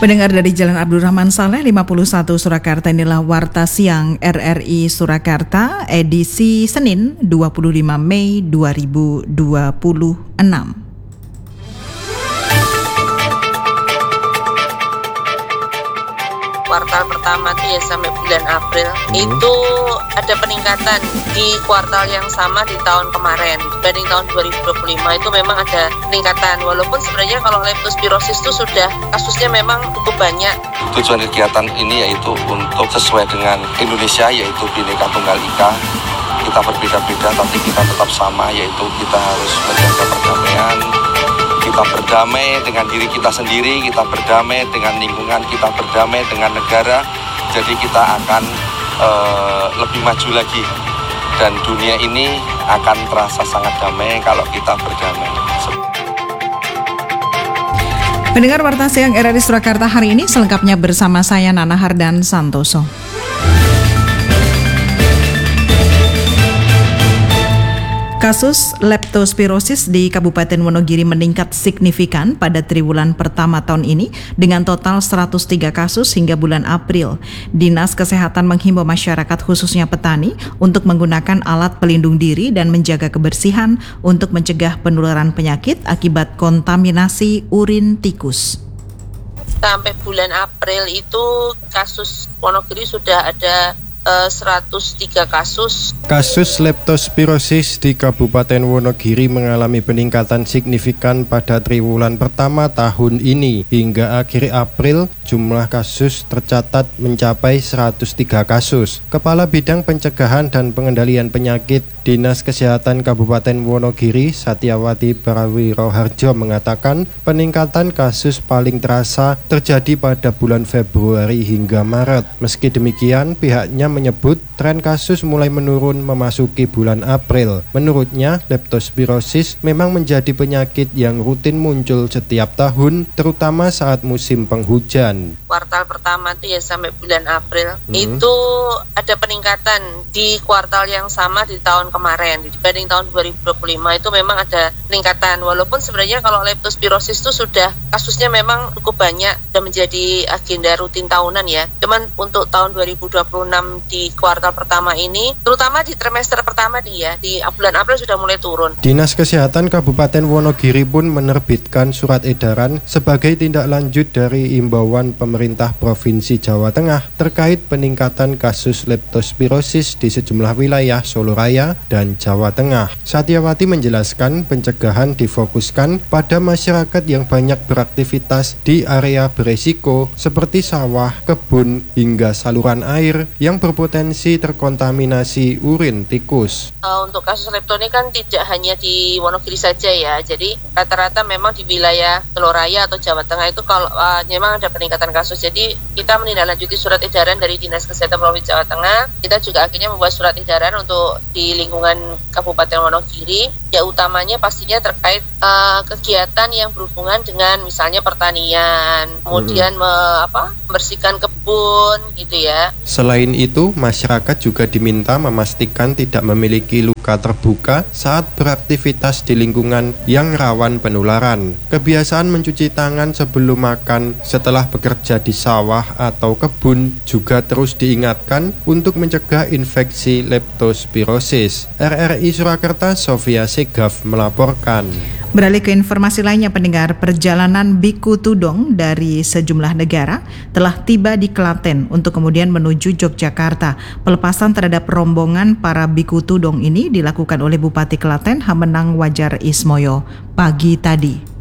Pendengar dari Jalan Abdurrahman Saleh 51 Surakarta, inilah Warta Siang RRI Surakarta edisi Senin 25 Mei 2026. Kuartal pertama itu ya sampai bulan April itu ada peningkatan di kuartal yang sama di tahun kemarin dibanding tahun 2025. Itu memang ada peningkatan, walaupun sebenarnya kalau leptospirosis itu sudah kasusnya memang cukup banyak. Tujuan kegiatan ini yaitu untuk sesuai dengan Indonesia, yaitu Bhinneka Tunggal Ika. Kita berbeda-beda tapi kita tetap sama, yaitu kita harus menjaga perdamaian. Kita berdamai dengan diri kita sendiri, kita berdamai dengan lingkungan, kita berdamai dengan negara. Jadi kita akan lebih maju lagi. Dan dunia ini akan terasa sangat damai kalau kita berdamai. Pendengar Warta Siang RRI Surakarta hari ini selengkapnya bersama saya Nana Hardan Santoso. Kasus leptospirosis di Kabupaten Wonogiri meningkat signifikan pada triwulan pertama tahun ini dengan total 103 kasus hingga bulan April. Dinas Kesehatan menghimbau masyarakat khususnya petani untuk menggunakan alat pelindung diri dan menjaga kebersihan untuk mencegah penularan penyakit akibat kontaminasi urin tikus. Sampai bulan April itu kasus Wonogiri sudah ada 103 kasus. Kasus leptospirosis di Kabupaten Wonogiri mengalami peningkatan signifikan pada triwulan pertama tahun ini. Hingga akhir April, jumlah kasus tercatat mencapai 103 kasus. Kepala Bidang Pencegahan dan Pengendalian Penyakit Dinas Kesehatan Kabupaten Wonogiri, Satyawati Prawiroharjo mengatakan peningkatan kasus paling terasa terjadi pada bulan Februari hingga Maret. Meski demikian, pihaknya menyebut tren kasus mulai menurun memasuki bulan April. Menurutnya, leptospirosis memang menjadi penyakit yang rutin muncul setiap tahun, terutama saat musim penghujan. Kuartal pertama itu ya sampai bulan April itu ada peningkatan di kuartal yang sama di tahun kemarin dibanding tahun 2025. Itu memang ada peningkatan, walaupun sebenarnya kalau leptospirosis itu sudah kasusnya memang cukup banyak dan menjadi agenda rutin tahunan ya. Cuman untuk tahun 2026 di kuartal pertama ini, terutama di trimester pertama di bulan April sudah mulai turun. Dinas Kesehatan Kabupaten Wonogiri pun menerbitkan surat edaran sebagai tindak lanjut dari imbauan pemerintah Provinsi Jawa Tengah terkait peningkatan kasus leptospirosis di sejumlah wilayah Solo Raya dan Jawa Tengah. Satyawati menjelaskan pencegahan difokuskan pada masyarakat yang banyak beraktivitas di area beresiko seperti sawah, kebun, hingga saluran air yang berpotensi terkontaminasi urin tikus. Untuk kasus lepto ini kan tidak hanya di Wonogiri saja ya, jadi rata-rata memang di wilayah Solo Raya atau Jawa Tengah itu kalau memang ada peningkatan kasus. Jadi kita menindaklanjuti surat edaran dari Dinas Kesehatan Provinsi Jawa Tengah. Kita juga akhirnya membuat surat edaran untuk di lingkungan Kabupaten Wonogiri, ya utamanya pastinya terkait kegiatan yang berhubungan dengan misalnya pertanian, kemudian membersihkan kebun gitu ya. Selain itu, masyarakat juga diminta memastikan tidak memiliki luka terbuka saat beraktivitas di lingkungan yang rawan penularan. Kebiasaan mencuci tangan sebelum makan, setelah bekerja di sawah atau kebun juga terus diingatkan untuk mencegah infeksi leptospirosis. RRI Surakarta, Sofia Segaf melaporkan. Beralih ke informasi lainnya, pendengar, perjalanan Biku Tudong dari sejumlah negara telah tiba di Klaten untuk kemudian menuju Yogyakarta. Pelepasan terhadap rombongan para Biku Tudong ini dilakukan oleh Bupati Klaten Hamenang Wajar Ismoyo pagi tadi.